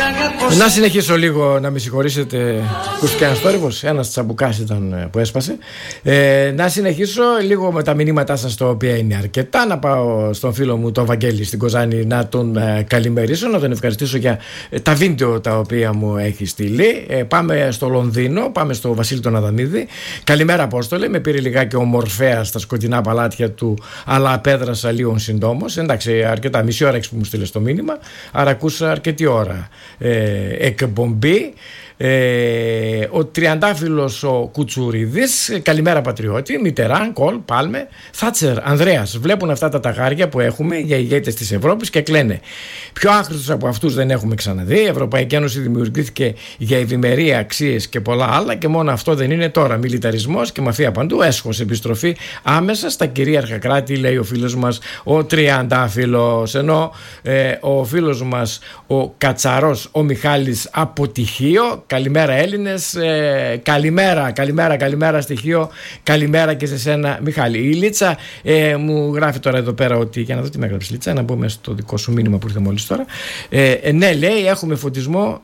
Να συνεχίσω λίγο, να με συγχωρήσετε. Ακούστηκε ένας θόρυβος, ένας τσαμπουκάς ήταν που έσπασε. Να συνεχίσω λίγο με τα μηνύματά σας, τα οποία είναι αρκετά. Να πάω στον φίλο μου τον Βαγγέλη στην Κοζάνη να τον καλημερίσω, να τον ευχαριστήσω για τα βίντεο τα οποία μου έχει στείλει. Πάμε στο Λονδίνο, πάμε στο Βασίλη τον Αδαμίδη. Καλημέρα, Απόστολε. Με πήρε λιγάκι ο Μορφέας στα σκοτεινά παλάτια του, αλλά απέδρασα λίγο συντόμως. Εντάξει, αρκετά, μισή ώρα που μου στείλε το μήνυμα, άρα ακούσα αρκετή ώρα εκπομπή. Ο τριαντάφυλλος ο Κουτσουρίδης, καλημέρα πατριώτη. Μιτεράν, Κολ, Πάλμε, Θάτσερ, Ανδρέας. Βλέπουν αυτά τα ταγάρια που έχουμε για ηγέτες της Ευρώπης και κλαίνε. Πιο άχρηστος από αυτούς δεν έχουμε ξαναδεί. Η Ευρωπαϊκή Ένωση δημιουργήθηκε για ευημερία, αξίες και πολλά άλλα, και μόνο αυτό δεν είναι τώρα. Μιλιταρισμός και μαφία παντού. Έσχος επιστροφή άμεσα στα κυρίαρχα κράτη, λέει ο φίλος μας ο τριαντάφυλλος. Ενώ ο φίλος μας ο Κατσαρός, ο Μιχάλης από Τυχείο. Καλημέρα Έλληνες, καλημέρα στοιχείο, καλημέρα και σε σένα Μιχάλη. Η Λίτσα μου γράφει τώρα εδώ πέρα ότι, για να δω τι με έγραψε Λίτσα, να μπούμε στο δικό σου μήνυμα που ήρθε μόλις τώρα. Ναι, λέει, έχουμε φωτισμό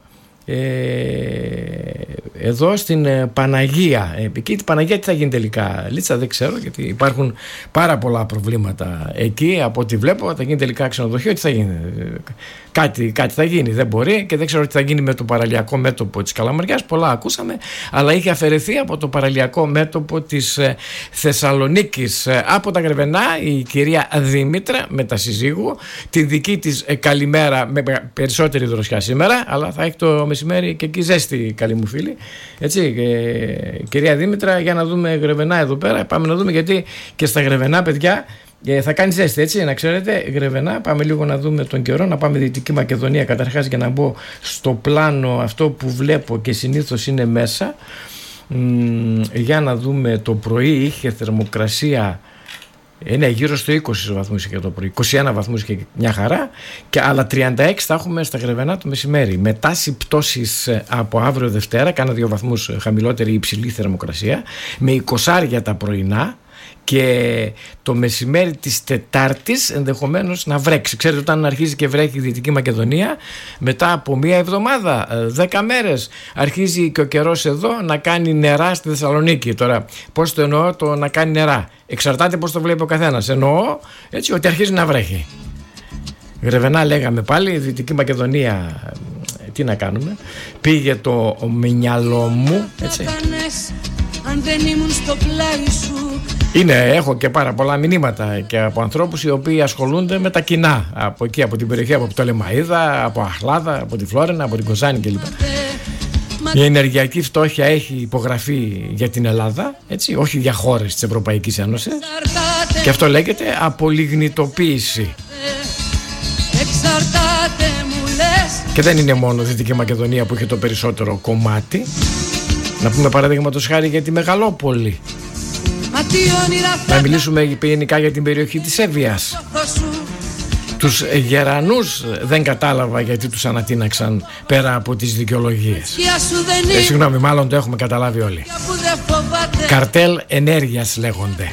εδώ στην Παναγία. Εκεί η Παναγία τι θα γίνει τελικά, Λίτσα, δεν ξέρω, γιατί υπάρχουν πάρα πολλά προβλήματα εκεί. Από ό,τι βλέπω θα γίνει τελικά ξενοδοχείο. Τι θα γίνει, κάτι θα γίνει, δεν μπορεί, και δεν ξέρω τι θα γίνει με το παραλιακό μέτωπο της Καλαμαριάς. Πολλά ακούσαμε, αλλά είχε αφαιρεθεί από το παραλιακό μέτωπο της Θεσσαλονίκης. Από τα Γρεβενά η κυρία Δήμητρα με τα συζύγου, την δική της καλημέρα, με περισσότερη δροσιά σήμερα, αλλά θα έχει το μεσημέρι και εκεί ζέστη, καλή μου φίλη. Έτσι, κυρία Δήμητρα, για να δούμε Γρεβενά εδώ πέρα. Πάμε να δούμε, γιατί και στα Γρεβενά, παιδιά, θα κάνει ζέστη, έτσι, να ξέρετε. Γρεβενά, πάμε λίγο να δούμε τον καιρό. Να πάμε Δυτική Μακεδονία καταρχάς, για να μπω στο πλάνο αυτό που βλέπω και συνήθως είναι μέσα. Για να δούμε, το πρωί είχε θερμοκρασία, ναι, γύρω στο 20 βαθμούς και το πρωί, 21 βαθμούς και μια χαρά, αλλά 36 θα έχουμε στα Γρεβενά το μεσημέρι. Με τάση πτώσης από αύριο Δευτέρα, κάνα 2 βαθμούς χαμηλότερη υψηλή θερμοκρασία, με 20 τα πρωινά, και το μεσημέρι της Τετάρτης ενδεχομένως να βρέξει. Ξέρετε, όταν αρχίζει και βρέχει η Δυτική Μακεδονία, μετά από μία εβδομάδα, 10 μέρες, αρχίζει και ο καιρός εδώ να κάνει νερά στη Θεσσαλονίκη. Τώρα, πώς το εννοώ το να κάνει νερά? Εξαρτάται πώς το βλέπει ο καθένας. Εννοώ έτσι ότι αρχίζει να βρέχει. Γρεβενά λέγαμε πάλι, η Δυτική Μακεδονία, τι να κάνουμε, πήγε το μυαλό μου, έτσι. Αν δεν ήμουν στο πλάι σου. Έχω και πάρα πολλά μηνύματα και από ανθρώπους οι οποίοι ασχολούνται με τα κοινά από εκεί, από την περιοχή, από το Λεμαΐδα, από Αχλάδα, από τη Φλόρενα, από την Κοζάνη κλπ. Η ενεργειακή φτώχεια έχει υπογραφεί για την Ελλάδα, έτσι, όχι για χώρες της Ευρωπαϊκής Ένωσης, και αυτό λέγεται απολιγνητοποίηση. Και δεν είναι μόνο Δυτική Μακεδονία που έχει το περισσότερο κομμάτι. Να πούμε παραδείγματος χάρη για τη Μεγαλόπολη. Να μιλήσουμε γενικά για την περιοχή της Εύβοιας. Τους Γερανούς δεν κατάλαβα γιατί τους ανατείναξαν πέρα από τις δικαιολογίες. Συγγνώμη, μάλλον το έχουμε καταλάβει όλοι. Καρτέλ ενέργειας λέγονται.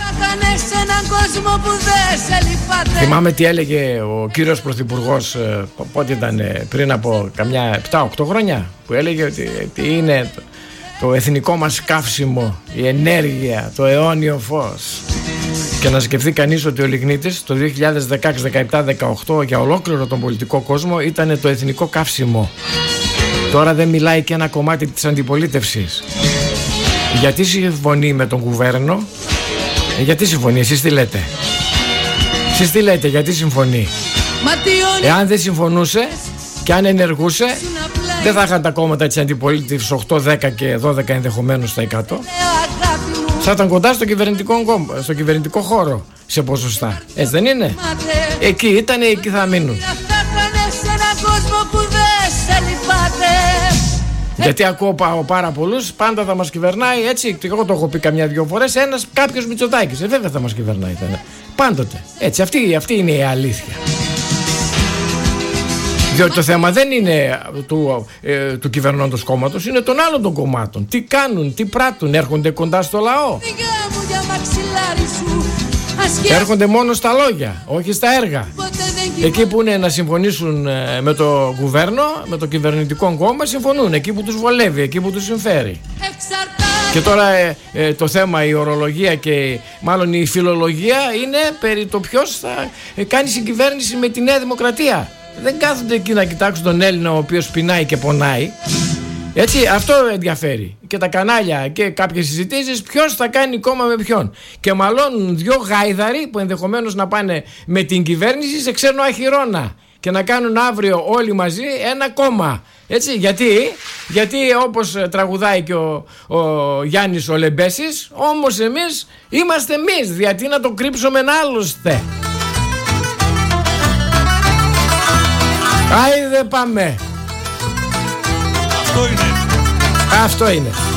Θυμάμαι τι έλεγε ο κύριος Πρωθυπουργός, πότε ήταν, πριν από καμιά 7-8 χρόνια, που έλεγε ότι είναι το εθνικό μας καύσιμο, η ενέργεια, το αιώνιο φως. Και να σκεφτεί κανείς ότι ο λιγνίτης το 2016, 17, 18 για ολόκληρο τον πολιτικό κόσμο ήταν το εθνικό καύσιμο. Τώρα δεν μιλάει και ένα κομμάτι της αντιπολίτευσης. Γιατί συμφωνεί με τον κουβέρνο? Γιατί συμφωνεί, εσείς τι λέτε? Εσείς τι λέτε, γιατί συμφωνεί? Εάν δεν συμφωνούσε και αν ενεργούσε, δεν θα είχαν τα κόμματα της αντιπολίτευσης 8, 10 και 12 ενδεχομένως στα 100. Θα ήταν κοντά στο κυβερνητικό χώρο σε ποσοστά. Έτσι δεν είναι? Εκεί ήταν, εκεί θα μείνουν. Γιατί ακούω πάρα πολλούς, πάντα θα μας κυβερνάει, έτσι, εγώ το έχω πει καμιά δυο φορές, κάποιος Μητσοτάκης, βέβαια θα μας κυβερνάει πάντοτε. Έτσι, αυτή είναι η αλήθεια. Διότι το θέμα δεν είναι του κυβερνώντος κόμματος, είναι των άλλων των κομμάτων. Τι κάνουν, τι πράττουν, έρχονται κοντά στο λαό. Έρχονται μόνο στα λόγια, όχι στα έργα. Εκεί που είναι να συμφωνήσουν με το γουβέρνο, με το κυβερνητικό κόμμα, συμφωνούν. Εκεί που τους βολεύει, εκεί που τους συμφέρει. Και τώρα το θέμα, η ορολογία και μάλλον η φιλολογία είναι περί το ποιος θα κάνει συγκυβέρνηση με τη Νέα Δημοκρατία. Δεν κάθονται εκεί να κοιτάξουν τον Έλληνα ο οποίος πεινάει και πονάει. Έτσι, αυτό ενδιαφέρει. Και τα κανάλια και κάποιες συζητήσεις, ποιος θα κάνει κόμμα με ποιον. Και μαλώνουν δυο γάιδαροι που ενδεχομένως να πάνε με την κυβέρνηση σε ξένο αχυρώνα και να κάνουν αύριο όλοι μαζί ένα κόμμα. Έτσι, γιατί όπως τραγουδάει και ο Γιάννης ο Λεμπέσης, όμως εμείς είμαστε εμείς, γιατί να το κρύψουμε άλλωστε. Άιδε πάμε. Αυτό είναι. Αυτό είναι.